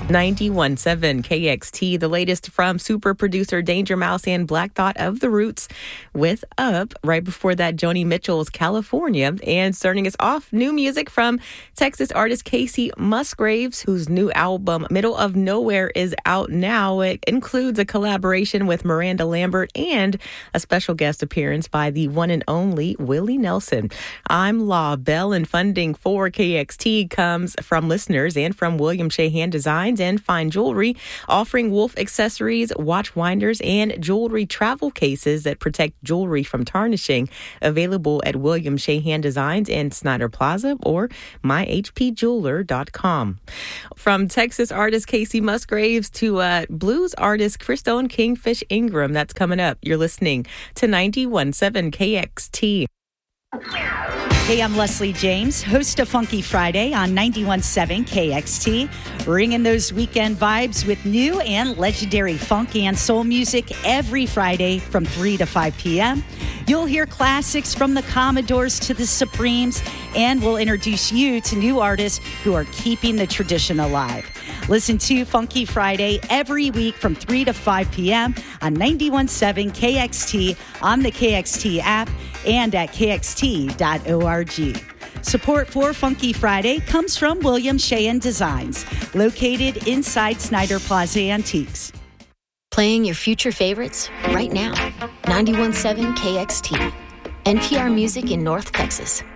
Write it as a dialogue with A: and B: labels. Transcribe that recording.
A: 91.7 KXT, the latest from super producer Danger Mouse and Black Thought of The Roots with Up. Right before that, Joni Mitchell's California. And starting us off, new music from Texas artist Kacey Musgraves, whose new album, Middle of Nowhere, is out now. It includes a collaboration with Miranda Lambert and a special guest appearance by the one and only Willie Nelson. I'm La Belle, and funding for KXT comes from listeners and from William Shahan Designs and Fine Jewelry, offering Wolf accessories, watch winders, and jewelry travel cases that protect jewelry from tarnishing. Available at William Shahan Designs in Snyder Plaza or myhpjeweler.com. From Texas artist Kacey Musgraves to blues artist Christone Kingfish Ingram, that's coming up. You're listening to 91.7 KXT.
B: Hey, I'm Leslie James, host of Funky Friday on 91.7 KXT, bringing those weekend vibes with new and legendary funk and soul music every Friday from 3 to 5 p.m. You'll hear classics from the Commodores to the Supremes, and we'll introduce you to new artists who are keeping the tradition alive. Listen to Funky Friday every week from 3 to 5 p.m. on 91.7 KXT, on the KXT app, and at kxt.org. Support for Funky Friday comes from William Shahan Designs, located inside Snyder Plaza Antiques.
C: Playing your future favorites right now. 91.7 KXT, NPR Music in North Texas.